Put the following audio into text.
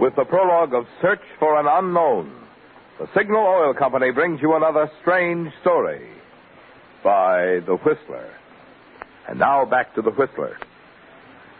with the prologue of Search for an Unknown, the Signal Oil Company brings you another strange story by The Whistler. And now back to The Whistler.